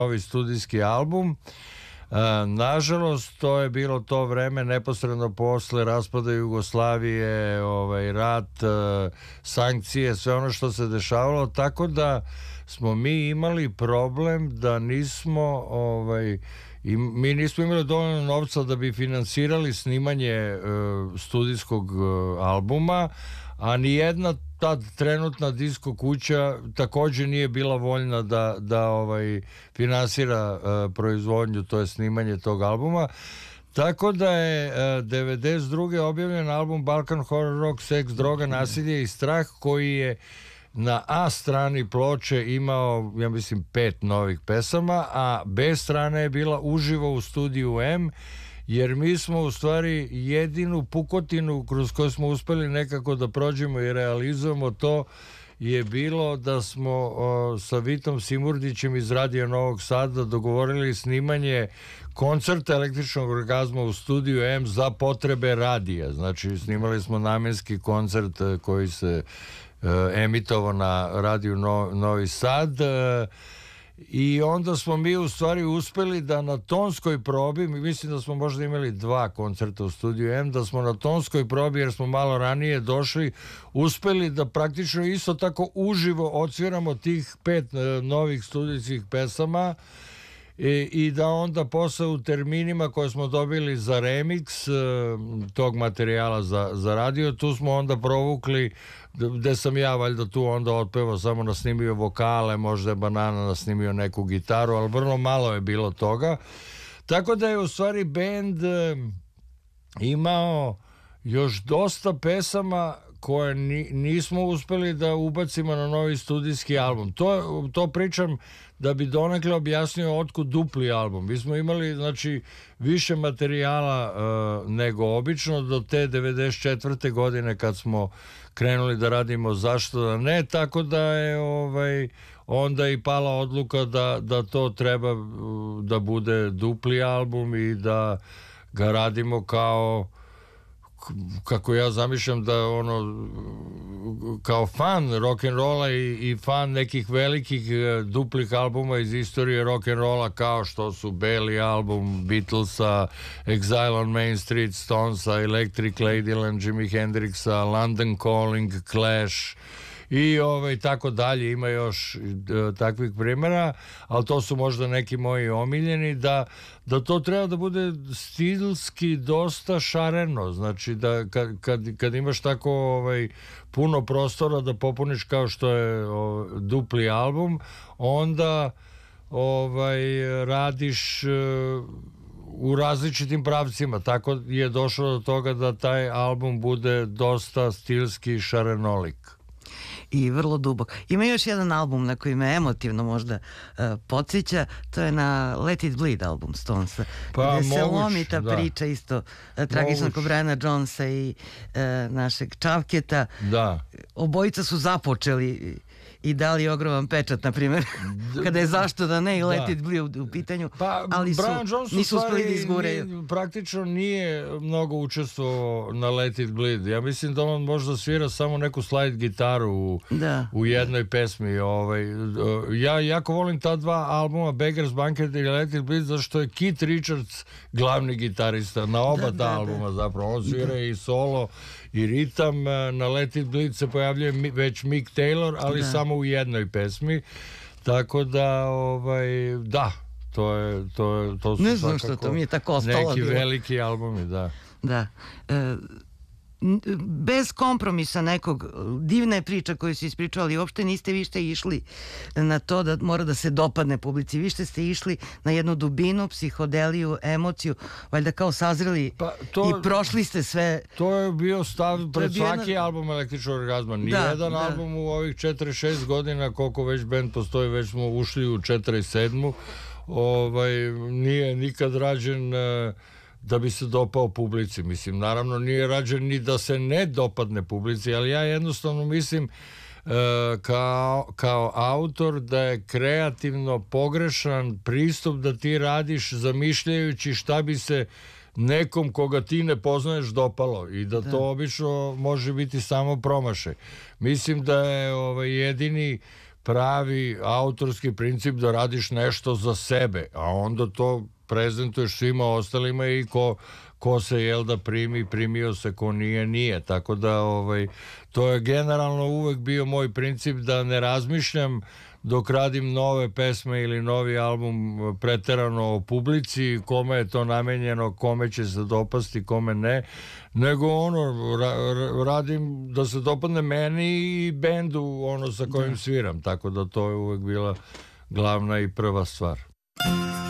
novi studijski album. Nažalost, to je bilo to vreme neposredno posle raspada Jugoslavije, rat, sankcije, sve ono što se dešavalo, tako da smo mi imali problem da nismo mi nismo imali dovoljno novca da bi finansirali snimanje studijskog albuma, a ni jedna tad trenutna disko kuća takođe nije bila voljna da finansira proizvodnju, to je snimanje tog albuma. Tako da je 92. objavljen album Balkan Horror Rock, Seks, droga, nasilje i strah, koji je na A strani ploče imao, ja mislim, 5 novih pesama, a B strana je bila uživo u studiju M, jer mi smo u stvari jedinu pukotinu kroz koju smo uspeli nekako da prođemo i realizujemo to je bilo da smo sa Vitom Simurdićem iz Radio Novog Sada dogovorili snimanje koncerta Električnog orgazma u studiju M za potrebe radija. Znači, snimali smo namenski koncert koji se emitovao na Radio Novi Sad, i onda smo mi u stvari uspeli da na tonskoj probi, mislim da smo možda imali 2 koncerta u studiju M, da smo na tonskoj probi, jer smo malo ranije došli, uspeli da praktično isto tako uživo odsviramo tih 5 novih studijskih pesama i da onda posle u terminima koje smo dobili za remix tog materijala za radio, tu smo onda provukli, gde sam ja valjda tu onda otpevao, samo nasnimio vokale, možda je Banana nasnimio neku gitaru, ali vrlo malo je bilo toga. Tako da je u stvari bend imao još dosta pesama koje nismo uspeli da ubacimo na novi studijski album. To pričam da bi donekle objasnio otkud dupli album. Mi smo imali, znači, više materijala nego obično do te 94. godine kad smo krenuli da radimo Zašto da ne, tako da je onda i pala odluka da to treba da bude dupli album i da ga radimo kako ja zamišljam, da kao fan rock'n'rolla i fan nekih velikih duplih albuma iz istorije rock'n'rolla, kao što su Beli album Beatlesa, Exile on Main Street Stonesa, Electric Ladyland Jimi Hendrixa, London Calling, Clash i tako dalje. Ima još takvih primjera, ali to su možda neki moji omiljeni, da to treba da bude stilski dosta šareno, znači da kad imaš tako puno prostora da popuniš kao što je dupli album, onda radiš u različitim pravcima, tako je došlo do toga da taj album bude dosta stilski šarenolik i vrlo dubok. Ima još jedan album na koji me emotivno možda podsjeća, to je na Let It Bleed album Stonesa, gde se lomi ta priča isto tragična kod Briana Jonesa i našeg Čavketa. Obojica su započeli i dali ogroman pečat, na primjer, kada je Zašto da ne i Let It Bleed u pitanju, ali nisu uspeli da izgureju. Praktično nije mnogo učestvovao na Let It Bleed. Ja mislim da on možda svira samo neku slide gitaru u jednoj pesmi. Ja jako volim ta 2 albuma, Beggar's Banquet i Let It Bleed, zašto je Keith Richards glavni gitarista na oba ta albuma, zapravo. On svira i solo i ritam. Na Let It Bleed se pojavljuje već Mick Taylor, ali samo u jednoj pesmi, tako da to su ne znam što to mi je tako ostalo neki veliki albumi, da. Bez kompromisa nekog, divna je priča koju si ispričao, ali uopšte niste više išli na to da mora da se dopadne publici, više ste išli na jednu dubinu, psihodeliju, emociju, valjda kao sazreli i prošli ste sve. To je bio stav pred svaki album Električnog orgazma. Nijedan album u ovih 4-6 godina koliko već band postoji, već smo ušli u 47. Nije nikad rađen da bi se dopao publici. Mislim, naravno nije rađen ni da se ne dopadne publici, ali ja jednostavno mislim kao autor da je kreativno pogrešan pristup da ti radiš zamišljajući šta bi se nekom koga ti ne poznaješ dopalo i da to obično može biti samo promašaj. Mislim da je jedini pravi autorski princip da radiš nešto za sebe, a onda to prezentuješ svima ostalima i ko se jel da primio se, ko nije, tako da to je generalno uvek bio moj princip da ne razmišljam dok radim nove pesme ili novi album preterano o publici, kome je to namenjeno, kome će se dopasti, kome ne, nego radim da se dopadne meni i bendu sa kojim sviram, tako da to je uvek bila glavna i prva stvar.